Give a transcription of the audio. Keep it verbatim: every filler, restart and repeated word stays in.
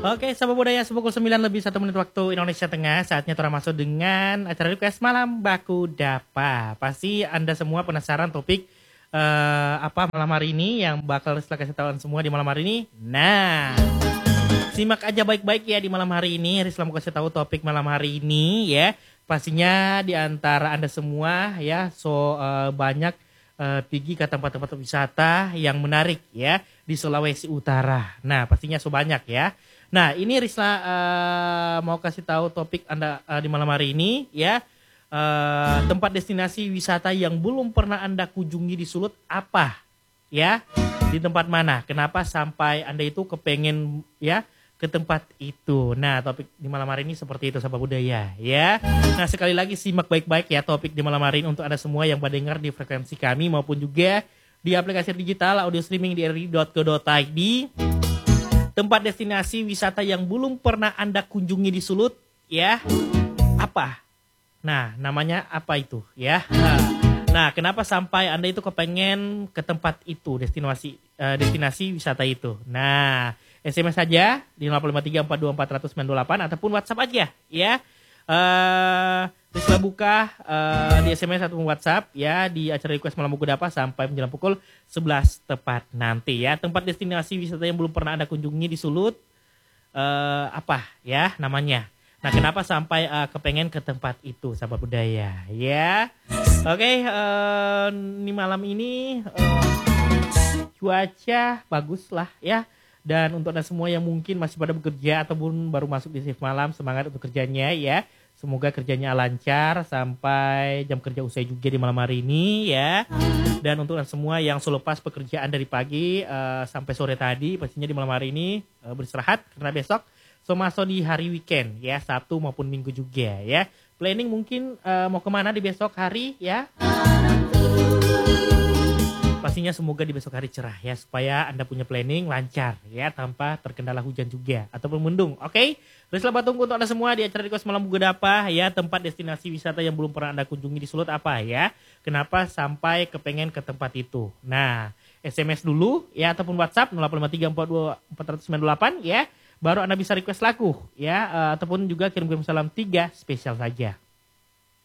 Oke, Sahabat Budaya, sepukul sembilan lebih satu menit waktu Indonesia Tengah. Saatnya Tora masuk dengan acara request malam Baku Dapa. Pasti Anda semua penasaran topik uh, apa malam hari ini yang bakal Risla kasih tahu semua di malam hari ini. Nah, simak aja baik-baik ya di malam hari ini. Risla mau kasih tahu topik malam hari ini ya. Pastinya di antara Anda semua ya, so uh, banyak uh, pergi ke tempat-tempat wisata yang menarik ya di Sulawesi Utara. Nah, pastinya so banyak ya. Nah, ini Risla uh, mau kasih tahu topik Anda uh, di malam hari ini ya. Uh, tempat destinasi wisata yang belum pernah Anda kunjungi di Sulut apa? Ya, di tempat mana? Kenapa sampai Anda itu kepengen ya ke tempat itu? Nah, topik di malam hari ini seperti itu, Sahabat Budaya ya. Nah, sekali lagi simak baik-baik ya topik di malam hari ini untuk Anda semua yang mendengar di frekuensi kami maupun juga di aplikasi digital audio streaming di r i dot co dot i d. Tempat destinasi wisata yang belum pernah Anda kunjungi di Sulut ya. Apa? Nah, namanya apa itu ya? Nah, kenapa sampai Anda itu kepengen ke tempat itu, destinasi uh, destinasi wisata itu? Nah, S M S saja di nol lima tiga empat dua empat nol sembilan delapan ataupun WhatsApp aja ya. Eh, Risla buka uh, di S M S ataupun WhatsApp ya di acara request malam Baku Dapa sampai menjelang pukul sebelas tepat nanti ya. Tempat destinasi wisata yang belum pernah Anda kunjungi di Sulut uh, apa ya namanya? Nah, kenapa sampai uh, kepengen ke tempat itu, Sahabat Budaya ya? Oke, okay, uh, ini malam ini uh, cuaca bagus lah ya. Dan untuk Anda semua yang mungkin masih pada bekerja ataupun baru masuk di shift malam, semangat untuk kerjanya ya. Semoga kerjanya lancar sampai jam kerja usai juga di malam hari ini ya. Dan untuk Anda semua yang selepas pekerjaan dari pagi uh, sampai sore tadi, pastinya di malam hari ini uh, beristirahat karena besok so masuk di hari weekend ya, Sabtu maupun Minggu juga ya. Planning mungkin uh, mau kemana di besok hari ya. Pastinya semoga di besok hari cerah ya, supaya Anda punya planning lancar ya, tanpa terkendala hujan juga ataupun mendung. Oke, okay? Risla tunggu untuk Anda semua di acara request malam Baku Dapa ya. Tempat destinasi wisata yang belum pernah Anda kunjungi di Sulut apa ya? Kenapa sampai kepengen ke tempat itu? Nah, S M S dulu ya ataupun WhatsApp nol lima tiga empat dua empat nol sembilan delapan ya. Baru Anda bisa request lagu ya, uh, ataupun juga kirim-kirim salam tiga spesial saja.